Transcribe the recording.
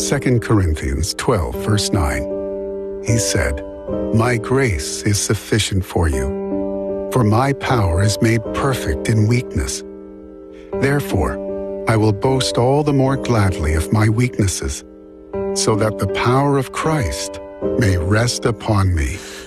2 Corinthians 12, verse 9, he said, "My grace is sufficient for you, for my power is made perfect in weakness. Therefore, I will boast all the more gladly of my weaknesses, so that the power of Christ may rest upon me."